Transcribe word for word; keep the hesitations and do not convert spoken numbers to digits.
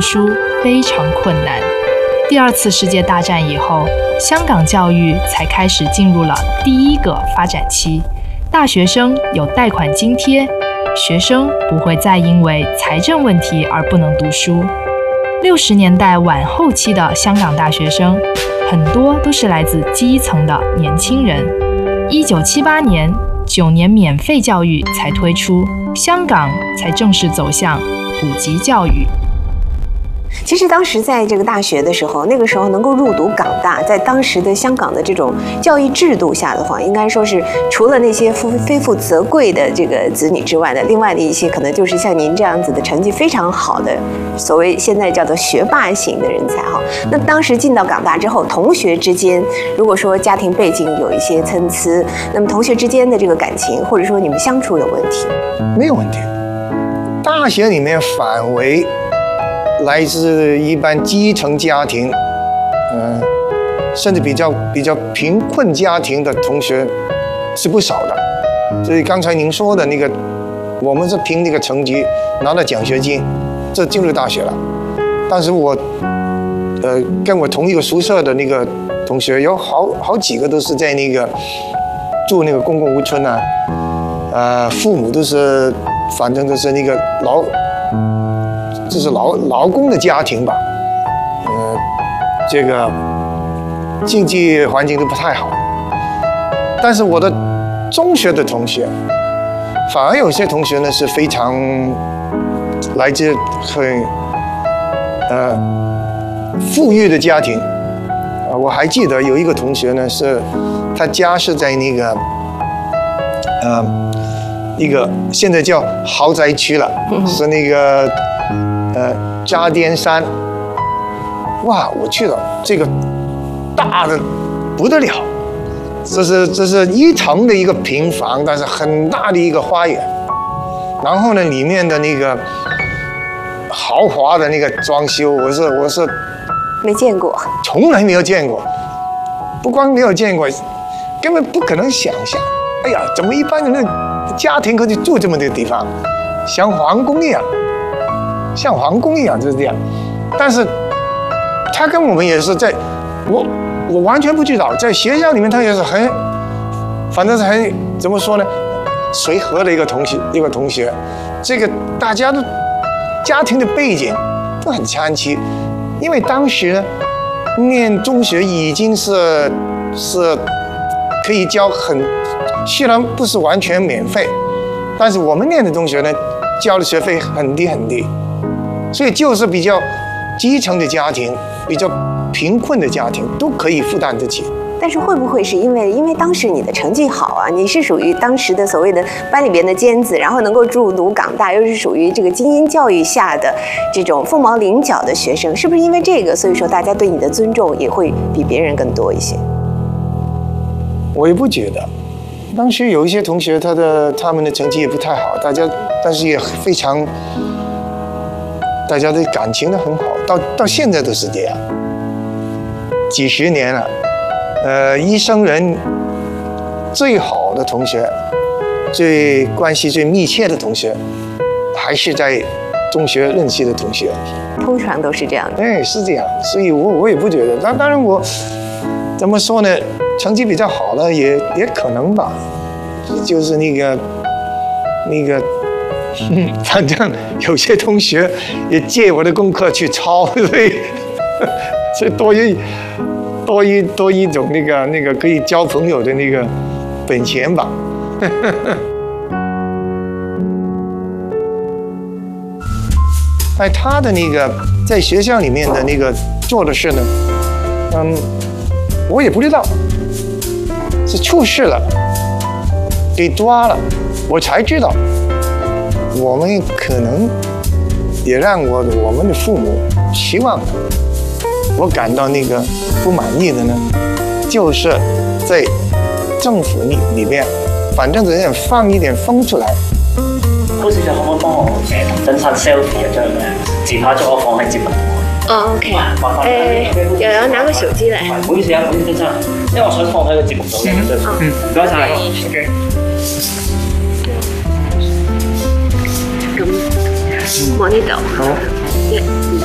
书非常困难。第二次世界大战以后，香港教育才开始进入了第一个发展期，大学生有贷款津贴，学生不会再因为财政问题而不能读书。六十年代晚后期的香港大学生，很多都是来自基层的年轻人。一九七八年，九年免费教育才推出，香港才正式走向普及教育。 其实当时在这个大学的时候，那个时候能够入读港大，在当时的香港的这种教育制度下的话，应该说是除了那些非富则贵的这个子女之外的，另外的一些可能就是像您这样子的成绩非常好的，所谓现在叫做学霸型的人才哈。那当时进到港大之后，同学之间如果说家庭背景有一些参差，那么同学之间的这个感情或者说你们相处有问题？ 没有问题。大学里面反为来自一般基层家庭，嗯、呃，甚至比较比较贫困家庭的同学是不少的。所以刚才您说的那个，我们是凭那个成绩拿到奖学金，这进入大学了。但是我，呃，跟我同一个宿舍的那个同学，有好好几个都是在那个住那个公共屋村啊，呃，父母都是，反正都是那个劳。就是劳劳工的家庭吧，呃，这个经济环境都不太好。但是我的中学的同学，反而有些同学呢是非常来自很呃富裕的家庭。啊，我还记得有一个同学呢，是他家是在那个呃一个现在叫豪宅区了，是那个。呃，渣甸山，哇，我去了，这个大的不得了，这是这是一层的一个平房，但是很大的一个花园，然后呢，里面的那个豪华的那个装修，我是我是没见过， 从来没有见过，不光没有见过，根本不可能想象。哎呀，怎么一般人的家庭可以住这么个地方，像皇宫一样。像皇宫一样就是这样，但是他跟我们也是在，我我完全不知道，在学校里面他也是很，反正是很怎么说呢，随和的一个同学一个同学，这个大家的家庭的背景都很参差，因为当时呢念中学已经是是可以交很，虽然不是完全免费，但是我们念的中学呢交的学费很低很低。所以就是比较基层的家庭，比较贫困的家庭都可以负担得起。 但是会不会是因为因为当时你的成绩好啊，你是属于当时的所谓的班里边的尖子，然后能够入读港大，又是属于这个精英教育下的这种凤毛麟角的学生，是不是因为这个，所以说大家对你的尊重也会比别人更多一些？ 我也不觉得，当时有一些同学他的他们的成绩也不太好，大家但是也非常。大家的感情都很好，到到现在都是这样，几十年了，呃，一生人最好的同学，最关系最密切的同学，还是在中学认识的同学， 通常都是这样的。 哎，是这样，所以我我也不觉得，当当然我怎么说呢，成绩比较好的也也可能吧，就是那个那个。嗯，反正有些同学也借我的功课去抄，所以所以多一多一多一种那个那个可以交朋友的那个本钱吧。哎，他的那个在学校里面的那个做的事呢，嗯，我也不知道，是出事了，给抓了，我才知道。我们可能也让我我们的父母希望的，我感到那个不满意的呢，就是在政府里里面，反正人放一點風出嚟。 高小姐可唔可以幫我誒同真山 selfie 一張誒自拍咗我放喺節目度？ 哦 ，OK。誒，又有拿個手機嚟。 唔好意思啊，唔好意思真真，因為我想放喺個節目度嘅。嗯，唔該晒。OK。 咁望呢度。好。一。